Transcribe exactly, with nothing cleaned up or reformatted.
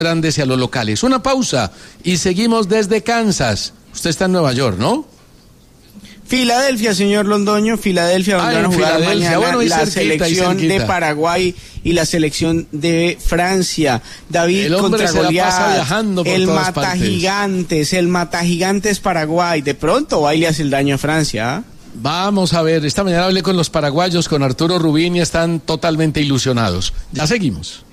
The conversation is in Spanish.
grandes y a los locales. Una pausa y seguimos desde Kansas. Usted está en Nueva York, ¿no? Filadelfia, señor Londoño, Filadelfia, donde van a jugar mañana bueno, la cerquita, selección de Paraguay y la selección de Francia. David el hombre contra Goliat, el mata gigantes, el mata gigantes Paraguay. De pronto va y le hace el daño a Francia, ¿eh? Vamos a ver, esta mañana hablé con los paraguayos, con Arturo Rubín, y están totalmente ilusionados. Ya seguimos.